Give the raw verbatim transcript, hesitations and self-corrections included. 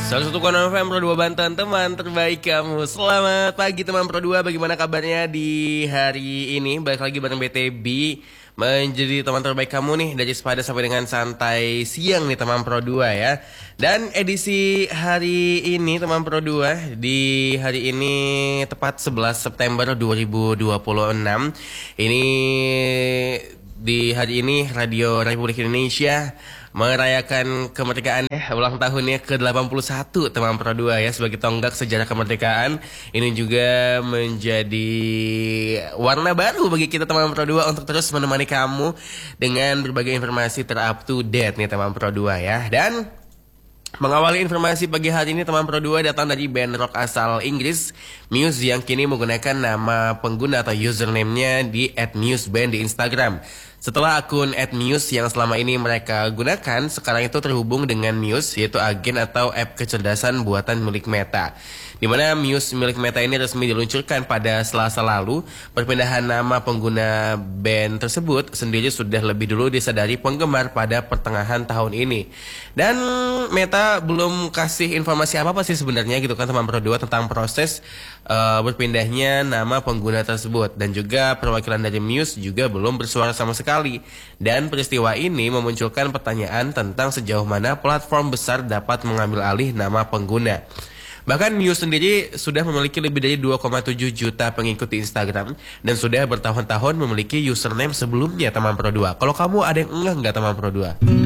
seratus satu koma enam F M Pro dua Banten, teman terbaik kamu. Selamat pagi teman Pro dua, bagaimana kabarnya di hari ini? Balik lagi bareng B T B menjadi teman terbaik kamu nih, dari sepada sampai dengan santai siang nih teman Pro dua ya. Dan edisi hari ini teman Pro dua, di hari ini tepat sebelas September dua ribu dua puluh enam. Ini di hari ini Radio Republik Indonesia merayakan kemerdekaan ya, ulang tahunnya ke delapan puluh satu teman Pro dua ya, sebagai tonggak sejarah kemerdekaan. Ini juga menjadi warna baru bagi kita teman Pro dua untuk terus menemani kamu dengan berbagai informasi ter-up to date nih teman Pro dua ya. Dan mengawali informasi pagi hari ini teman Pro dua datang dari band rock asal Inggris Muse, yang kini menggunakan nama pengguna atau username-nya di at muse band di Instagram. Setelah akun at muse yang selama ini mereka gunakan sekarang itu terhubung dengan Muse, yaitu agen atau app kecerdasan buatan milik Meta. Di mana Muse milik Meta ini resmi diluncurkan pada Selasa lalu. Perpindahan nama pengguna band tersebut sendiri sudah lebih dulu disadari penggemar pada pertengahan tahun ini. Dan Meta belum kasih informasi apa-apa sih sebenarnya gitu kan teman Pro dua tentang proses uh, berpindahnya nama pengguna tersebut. Dan juga perwakilan dari Muse juga belum bersuara sama sekali. Dan peristiwa ini memunculkan pertanyaan tentang sejauh mana platform besar dapat mengambil alih nama pengguna. Bahkan Muse sendiri sudah memiliki lebih dari dua koma tujuh juta pengikut di Instagram dan sudah bertahun-tahun memiliki username sebelumnya teman Pro dua. Kalau kamu ada yang enggak enggak teman Pro dua?